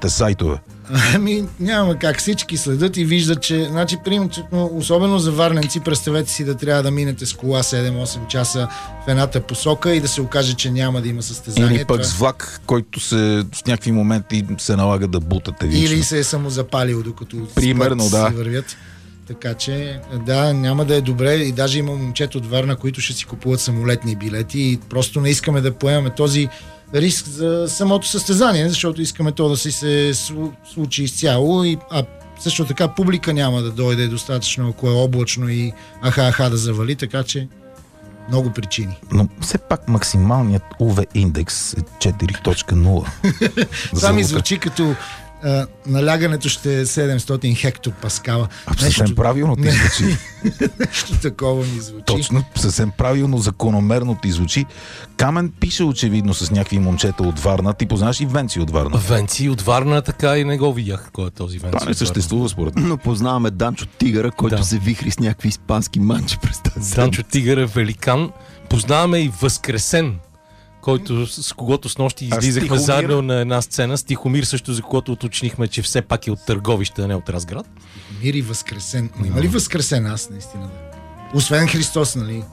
порнографските сайтове? Ами няма как, всички следят и виждат, че примерно, особено за варненци, представете си да трябва да минете с кола 7-8 часа в едната посока и да се окаже, че няма да има състезание. Или пък с влак, който в някакви моменти се налага да бутате вечно. Или се е самозапалил, докато примерно, да. си вървят. Така че, да, няма да е добре и даже има момчета от Варна, които ще си купуват самолетни билети и просто не искаме да поемаме този риск за самото състезание, защото искаме то да си се случи изцяло, а също така публика няма да дойде достатъчно, ако е облачно и аха да завали, така че много причини. Но все пак максималният UV индекс е 4.0. Сами звучи като налягането ще е 700 хектопаскала. Съвсем правилно ти звучи. Нещо такова ми звучи. Точно, съвсем правилно, закономерно ти звучи. Камен пише очевидно с някакви момчета от Варна. Ти познаваш и Венци от Варна. Венци от Варна, така и не го видях. Кой е този Венци? Това не съществува според мен. Но познаваме Данчо Тигъра, който се вихри с някакви испански манчи през тази. Данчо Тигър е великан. Познаваме и Възкресен, който, с когото с нощи излизахме заедно на една сцена. Стихомир също, за когото уточнихме, че все пак е от Търговище, а не от Разград. Мир и Възкресен. Има ли Възкресен аз наистина? Освен Христос, нали?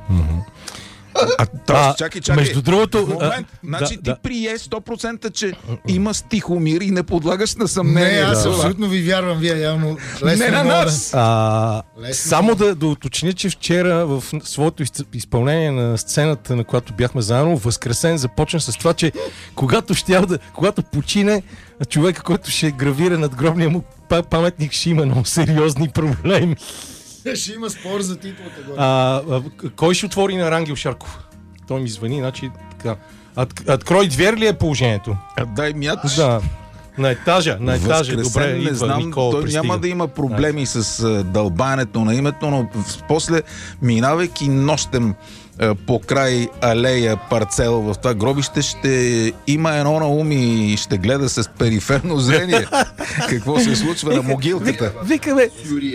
Чакай. Между другото... Момент. Значи ти прие 100%, че има Стихомир и не подлагаш на съмнение. Не, аз абсолютно ви вярвам. Вие явно лесно не на нас. Само да уточня, че вчера в своето изпълнение на сцената, на която бяхме заедно, Възкресен започна с това, че когато почине човека, който ще гравира над гробния му паметник, ще има много сериозни проблеми. Ще има спор за титлата. Кой ще отвори на Рангел Шарков? Той ми звъни, значи така. Открой двер ли е положението? Дай мяч. Да. На етажа. Добре, не знам, Никола той пристига. няма да има проблеми с дълбаенето на името, но после, минавайки нощем по край алея парцел в това гробище, ще има едно на ум и ще гледа с периферно зрение какво се случва на могилката. Викаме,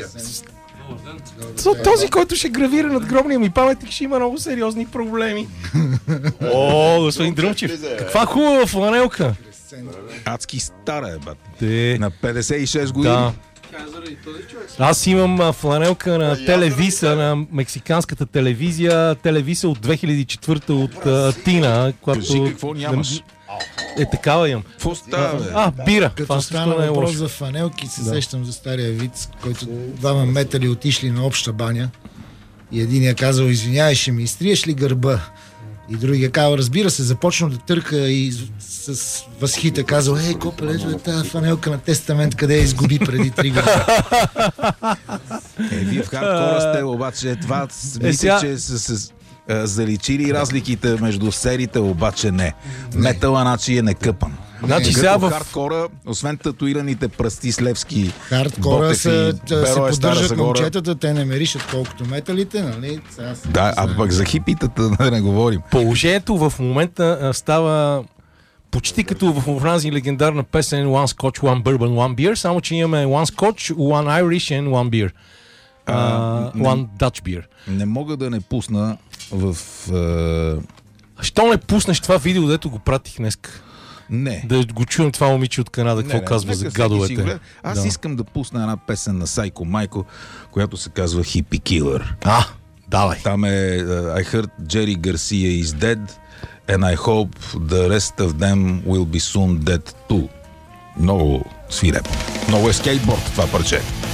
този, който ще гравира над гробния ми паметник, ще има много сериозни проблеми. Господин Дръмчев, каква хубава фланелка. Адски стара е, бат. На 56 години. Да. Аз имам фланелка на Телевиса, на мексиканската телевизия. Телевиса от 2004 от Атина. Кажи какво нямаш. Такава имам. Какво става, бе? Бира. Като стана въпрос за фанелки, се сещам за стария виц, който двама метали отишли на обща баня и единия казал: извинявай, ще ми изтриеш ли гърба? И другия казал: разбира се, започна да търка и с възхита казал: копеле, тази фанелка на Тестамент къде я изгуби преди 3 години. Вие в хардкора сте, обаче това мисля, че се заличили разликите между сериите, обаче не. Метала, значи е некъпан. Значи сега в хардкора, освен татуираните пръсти с левски хардкора се поддържат Загора. момчетата, те не меришат колкото металите, нали? Да, пък за хипитата да не говорим. Положението в момента става почти като в онази легендарна песен One Scotch, One Bourbon, One Beer, само че имаме One Scotch, One Irish and One Beer. One Dutch Beer. Не мога да не пусна в... Що не пуснеш това видео, дето го пратих днеска? Не. Да го чуем това момиче от Канада, какво казва за гадовете. Аз искам да пусна една песен на Сайко Майко, която се казва Hippie Killer. Давай. Там I heard Jerry Garcia is dead and I hope the rest of them will be soon dead too. Много свирепо. Много е скейтборд това парче.